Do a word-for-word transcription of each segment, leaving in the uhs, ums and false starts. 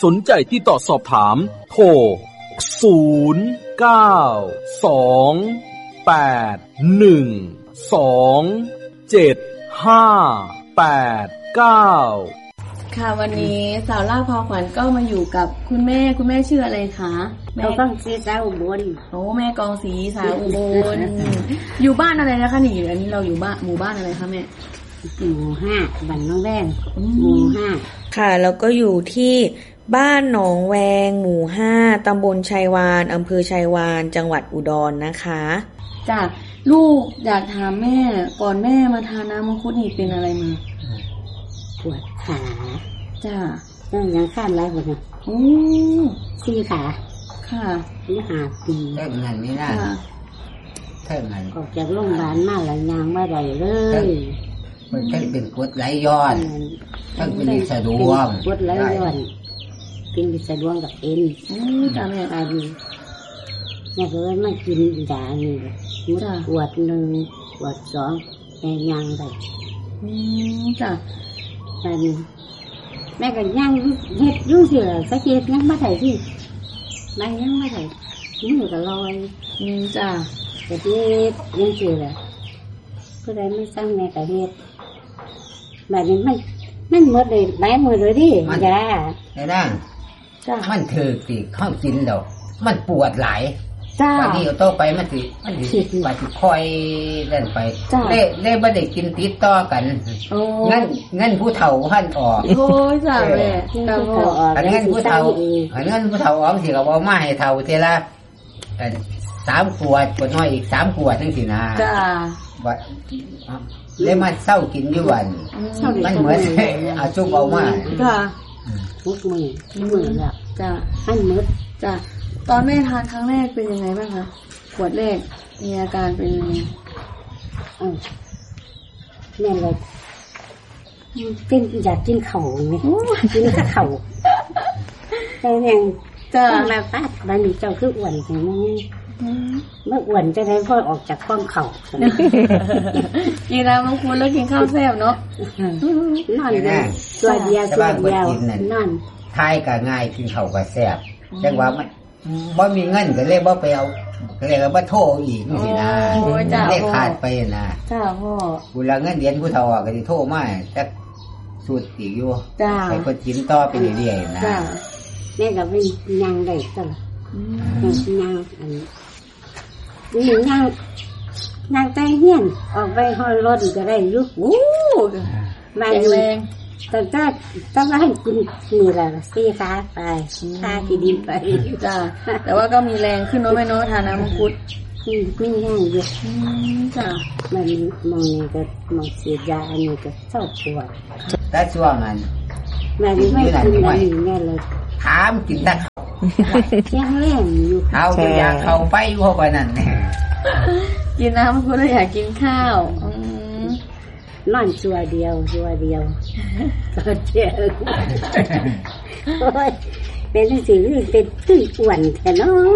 สนใจติดต่อสอบถามโทรศูนย์ เก้า สอง แปด หนึ่ง สอง เจ็ด ห้า แปด เก้าค่ะวันนี้สาวเล่าพอขวัญก็มาอยู่กับคุณแม่คุณแม่ชื่ออะไรคะแม่กองศรีสาวอุบลโอ้แม่กองศรีสาวอุบลอยู่บ้านอะไรนะคะนี่อันนี้เราอยู่บ้านหมู่บ้านอะไรคะแม่หมู่ห้าบ้านน้องแวงหมู่ห้าค่ะแล้วก็อยู่ที่บ้านหนองแวงหมู่ห้าตำบลชัยวานอำเภอชัยวานจังหวัดอุดรนะคะจ้ะลูกอยากถามแม่ก่อนแม่มาทานน้ำมังคุดนี่เป็นอะไรมาปวดขาจ้ะต้องยังข้ามไรหมดเนี่ยโอ้สี่ขาค่ะนี่หาปีเท่านั้นไม่ได้เท่านั้นออกจากโรงพยาบาลมาหลายยางมาได้เลยมันแค่เป็นกรดไหลย้อนทั้งเป็นสะดวกกรดไหลย้อนเป็นสะดวกกับเอ็นจ้ะแม่ตาดีแม่ก็เลยมากินยานี่จ้ะปวดหนึ่งปวดสองแม่ยางได้จ้ะตาดีแม่ก็ย่างเฮ็ดยุ่งเสียสักเฮ็ดยังมาได้ที่แม่ยังมาได้มือก็ลอยนี่จ้ะแต่เฮ็ดยังเสียก็ได้ไม่สร้างแม่ก็เฮ็ดแบบนี้มันมันหมดเลยหลายมือเลยดิจ้าไอ้นั่งมันถือสิเข้ากินดอกมันปวดหลายจ้าวันนี้เอาโตไปมันสิมันสิว่าสิคอยเล่นไปเล่เล่บ่ได้กินติดต่อกันงั้นงั้นผู้เฒ่าหั่นออกโอ้ยจ้าแม่ตาบ่อันงั้นผู้เฒ่าอันงั้นผู้เฒ่าออกสิก็บ่มาให้เฒ่าเทละสามขวดก็น้อยอีกสามขวดจังซี่นะจ้าว่าเลยมาเศร้ากินอยู่วันมันเหมือนเอาซุปเอามาค่ะทุกมื้อทุกมื้อล่ะจ้าให้หมดจ้าตอนแม่ทานครั้งแรกเป็นยังไงบ้างคะขวดแรกมีอาการเป็นยังไงอือแม่เลยเป็นอยากกินข้าวนี่กินแต่ข้าวแต่ยังจ้ามาฟาดบัดนี้เจ้าคืออ้วนจังแม่เมื่ออ้วนจะได้ค่อยออกจากความเข่ากินน้ำมังคุดแล้วกินข้าวแซ่บเนาะนอนเลยตัวเดียวตัวเดียวนอนทายก็ง่ายกินข้าวก็แซ่บจังว่ามันบ่มีเงินก็เลยบ่ไปเอาก็เลยก็บ่โทรอีกจังซี่นะได้ขาดไปนะจ้าพ่อผู้ละเงินเดือนผู้เฒ่าก็สิโทรมาจักสูตรอีกอยู่จ้าให้เพิ่นกินต่อไปเรื่อยๆนะจ้าแม่ก็เป็นยังได้ตลอดยังอันนี่ยังยังใจเฮียนออกไปฮอดรถก็ได้อยู่โอ้มาแรงแต่ถ้าถ้าว่าให้กินนี่ล่ะสี่ขาไปขาที่ดินไปจ้าแต่ว่าก็มีแรงขึ้นเนาะแม่เนาะทานน้ำมังคุดอืมมีแรงอยู่จ้ามันมองนี่ก็มองฉีดยาอันนี้ก็เศร้าปวดแต่ช่วงนั้นแม่ไม่กินอันนี้แม่เลยถามกินแต่ยังแรงอยู่เอาอยากเข้าไปเพราะว่านั่นแหละกินน้ำมังคุดแล้วอยากกินข้าวนอนชัวเดียวชัวเดียวก็เจ็บโอ้ยเป็นสิ่งที่เป็นตื้นอ้วนแค่น้อง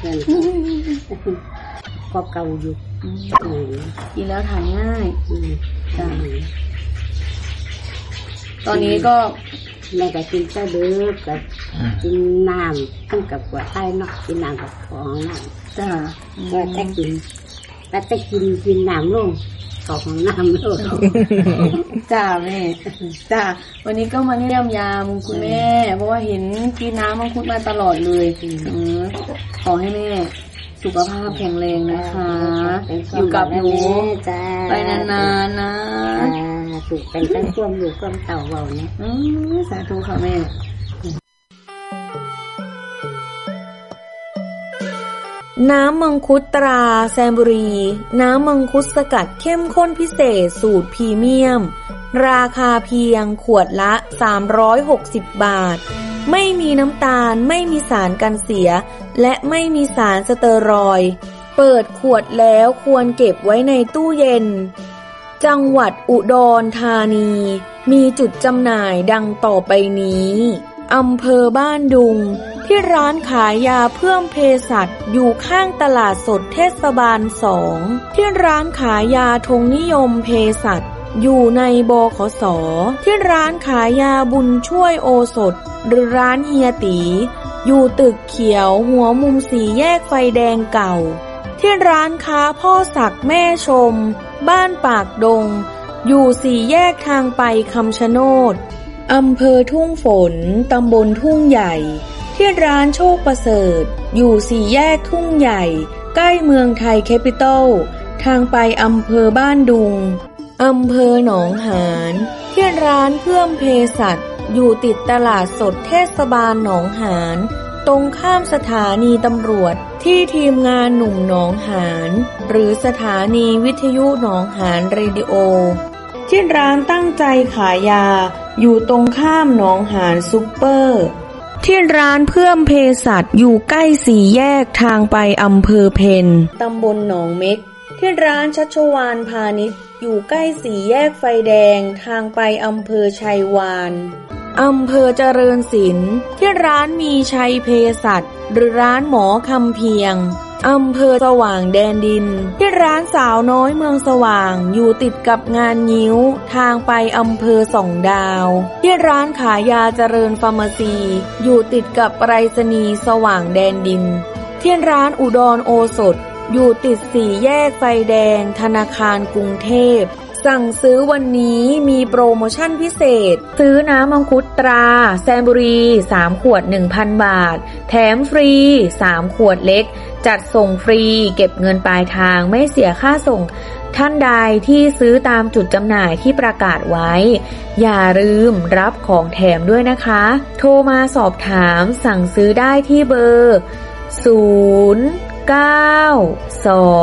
ก็เก่าอยู่กินแล้วถ่ายง่ายจ้ะตอนนี้ก็แม่ก็กินเจ้าเดือกับกินน้ำทั้งกับกวดไทยเนาะกินน้ำกับของน้ำจ้ะก็แต่กินแต่แต่กินกินน้ำลงของน้ำลงจ้าแม่จ้าวันนี้ก็มาเยี่ยมยามคุณแม่เพราะว่าเห็นกินน้ำมังคุดมาตลอดเลยขอให้แม่สุขภาพแข็งแรงนะคะอยู่กับหนูไปนานๆนะถูกเป็นทั้งความอยู่ความเต่าเบาเนี่ยสาธุค่ะแม่น้ำมังคุดตราแซมบุรีน้ำมังคุดสกัดเข้มข้นพิเศษสูตรพรีเมียมราคาเพียงขวดละสามร้อยหกสิบบาทไม่มีน้ำตาลไม่มีสารกันเสียและไม่มีสารสเตอรอยด์เปิดขวดแล้วควรเก็บไว้ในตู้เย็นจังหวัดอุดรธานีมีจุดจำหน่ายดังต่อไปนี้อำเภอบ้านดุงที่ร้านขายยาเพิ่มเภสัชอยู่ข้างตลาดสดเทศบาลสองที่ร้านขายยาธงนิยมเภสัชอยู่ในบขส.ที่ร้านขายยาบุญช่วยโอสถหรือร้านเฮียตีอยู่ตึกเขียวหัวมุมสี่แยกไฟแดงเก่าที่ร้านค้าพ่อศักดิ์แม่ชมบ้านปากดงอยู่สี่แยกทางไปคำชะโนดอำเภอทุ่งฝนตำบลทุ่งใหญ่ที่ร้านโชคประเสริฐอยู่สี่แยกทุ่งใหญ่ใกล้เมืองไทยแคปิตอลทางไปอำเภอบ้านดุงอำเภอหนองหานที่ร้านเพื่อมเภสัชอยู่ติดตลาดสดเทศบาลหนองหานตรงข้ามสถานีตำรวจที่ทีมงานหนุ่มหนองหานหรือสถานีวิทยุหนองหานเรดิโอที่ร้านตั้งใจขายยาอยู่ตรงข้ามหนองหานซุปเปอร์ที่ร้านเพื่อมเภสัชอยู่ใกล้สี่แยกทางไปอำเภอเพนตำบลหนองเม็กที่ร้านชัชวาลพาณิชย์อยู่ใกล้สี่แยกไฟแดงทางไปอำเภอชัยวานอำเภอเจริญศิลป์ที่ร้านมีชัยเภสัชหรือร้านหมอคำเพียงอำเภอสว่างแดนดินที่ร้านสาวน้อยเมืองสว่างอยู่ติดกับงานงิ้วทางไปอำเภอสองดาวที่ร้านขายยาเจริญฟาร์มาซีอยู่ติดกับไปรษณีย์สว่างแดนดินที่ร้านอุดรโอสถอยู่ติดสี่แยกไฟแดงธนาคารกรุงเทพสั่งซื้อวันนี้มีโปรโมชั่นพิเศษซื้อน้ำมังคุดตราแซมบุรีสามขวด หนึ่งพัน บาทแถมฟรีสามขวดเล็กจัดส่งฟรีเก็บเงินปลายทางไม่เสียค่าส่งท่านใดที่ซื้อตามจุดจำหน่ายที่ประกาศไว้อย่าลืมรับของแถมด้วยนะคะโทรมาสอบถามสั่งซื้อได้ที่เบอร์ศูนย์ เก้า สอง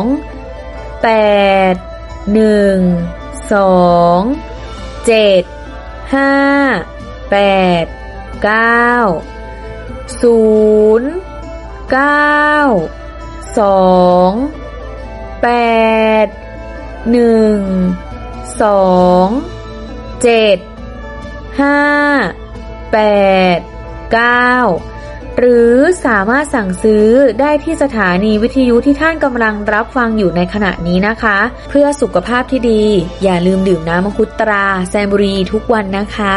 แปด หนึ่ง สอง เจ็ด ห้า แปด เก้า ศูนย์ เก้า สอง แปด หนึ่ง สอง เจ็ด ห้า แปด เก้าหรือสามารถสั่งซื้อได้ที่สถานีวิทยุที่ท่านกำลังรับฟังอยู่ในขณะนี้นะคะเพื่อสุขภาพที่ดีอย่าลืมดื่มน้ำมังคุดตราแซมบุรีทุกวันนะคะ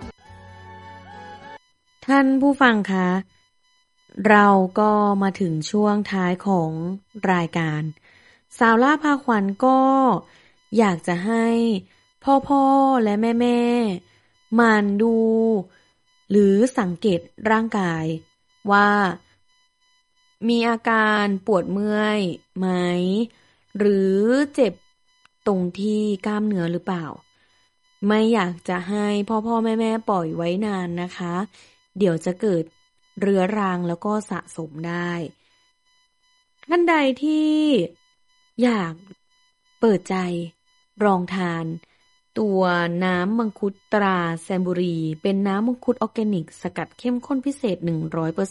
ท่านผู้ฟังคะเราก็มาถึงช่วงท้ายของรายการสาวล่าพาขวัญก็อยากจะให้พ่อๆและแม่ๆหมั่นดูหรือสังเกตร่างกายว่ามีอาการปวดเมื่อยไหมหรือเจ็บตรงที่กล้ามเนื้อหรือเปล่าไม่อยากจะให้พ่อพ่อแม่แม่ปล่อยไว้นานนะคะเดี๋ยวจะเกิดเรื้อรังแล้วก็สะสมได้ท่านใดที่อยากเปิดใจลองทานตัวน้ำมังคุดตราแซมบุรีเป็นน้ำมังคุดออร์แกนิกสกัดเข้มข้นพิเศษ หนึ่งร้อยเปอร์เซ็นต์